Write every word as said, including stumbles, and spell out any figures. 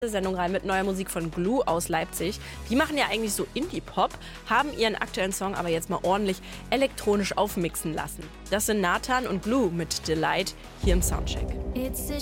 Sendung rein mit neuer Musik von Glue aus Leipzig. Die machen ja eigentlich so Indie-Pop, haben ihren aktuellen Song aber jetzt mal ordentlich elektronisch aufmixen lassen. Das sind Nathan und Glue mit Delight hier im Soundcheck.